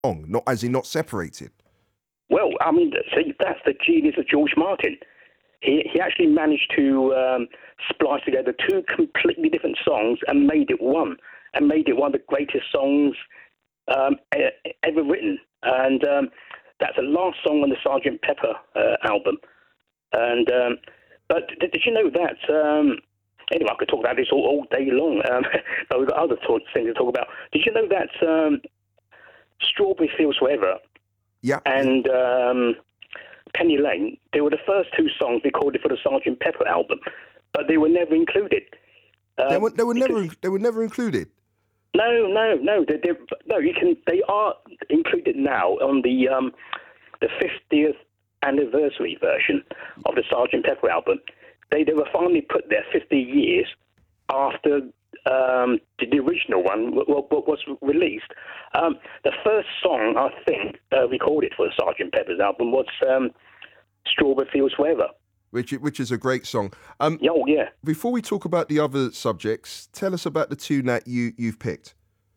song, not as in not separated. Well, I mean, see, that's the genius of George Martin. He actually managed to splice together two completely different songs and made it one of the greatest songs ever written. And that's the last song on the Sgt. Pepper album. And but did you know that? Anyway, I could talk about this all day long, but we've got other things to talk about. Did you know that Strawberry Fields Forever and Penny Lane, they were the first two songs recorded for the Sgt. Pepper album, but they were never included. They were never included. No. They are included now on the 50th anniversary version of the Sgt. Pepper album. They were finally put there 50 years after the original one was released. The first song, I think, recorded for the Sgt. Pepper's album was Strawberry Fields Forever. Which is a great song. Oh, yeah. Before we talk about the other subjects, tell us about the tune that you've picked.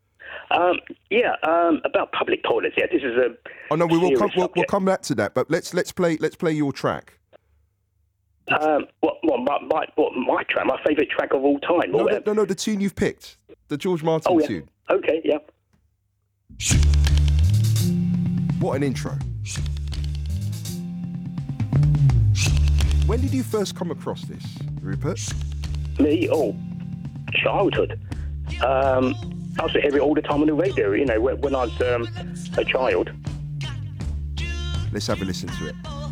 About public toilets. Yeah, this is a. Oh no, we'll come back to that. But let's play your track. My track, my favourite track of all time. No, the tune you've picked, the George Martin tune. Okay, yeah. What an intro. When did you first come across this, Rupert? Me? Childhood. I used to hear it all the time on the radio, when I was a child. Let's have a listen to it.